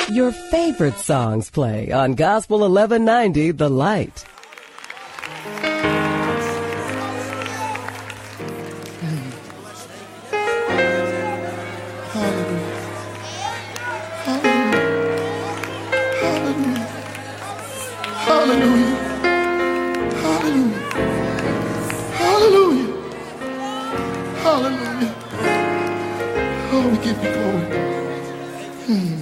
Your favorite songs play on Gospel 1190 The Light. Hallelujah. Hallelujah. Hallelujah. Hallelujah. Oh, we give you glory.